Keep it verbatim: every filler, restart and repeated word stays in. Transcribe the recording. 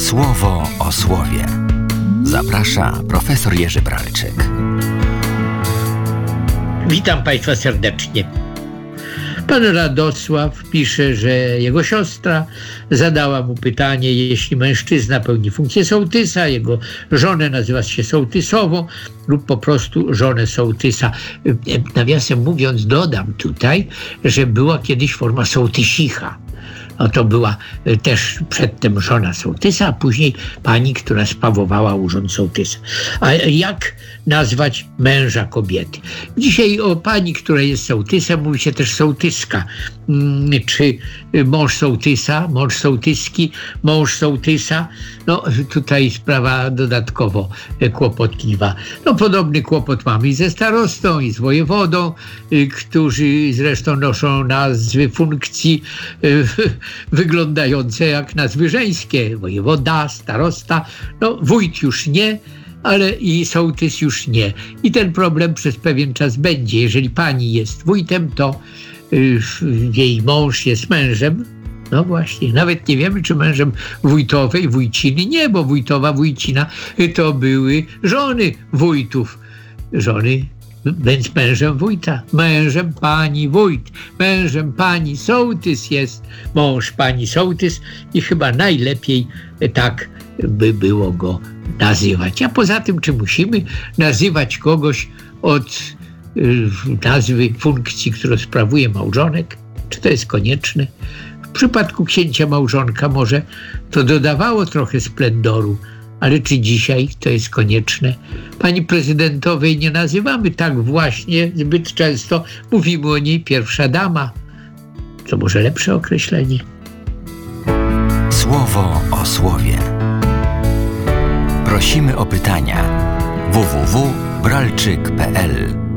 Słowo o słowie. Zaprasza profesor Jerzy Bralczyk. Witam Państwa serdecznie. Pan Radosław pisze, że jego siostra zadała mu pytanie, jeśli mężczyzna pełni funkcję sołtysa, jego żonę nazywa się sołtysową lub po prostu żonę sołtysa. Nawiasem mówiąc, dodam tutaj, że była kiedyś forma sołtysicha. No to była też przedtem żona sołtysa, a później pani, która sprawowała urząd sołtysa. A jak nazwać męża kobiety? Dzisiaj o pani, która jest sołtysem, mówi się też sołtyska. Czy mąż sołtysa, mąż sołtyski, mąż sołtysa? No tutaj sprawa dodatkowo kłopotliwa. No podobny kłopot mamy i ze starostą, i z wojewodą, którzy zresztą noszą nazwy funkcji wyglądające jak nazwy żeńskie. Wojewoda, starosta, no wójt już nie, ale i sołtys już nie. I ten problem przez pewien czas będzie. Jeżeli pani jest wójtem, to y, jej mąż jest mężem. No właśnie, nawet nie wiemy, czy mężem wójtowej, wójciny. Nie, bo wójtowa, wójcina to były żony wójtów. Żony, więc mężem wójta, mężem pani wójt, mężem pani sołtys jest mąż pani sołtys i chyba najlepiej tak by było go nazywać. A poza tym, czy musimy nazywać kogoś od y, nazwy funkcji, którą sprawuje małżonek? Czy to jest konieczne? W przypadku księcia małżonka może to dodawało trochę splendoru, ale czy dzisiaj to jest konieczne? Pani prezydentowej nie nazywamy tak właśnie zbyt często. Mówimy o niej pierwsza dama. To może lepsze określenie? Słowo o słowie. Prosimy o pytania. w w w kropka bralczyk kropka p l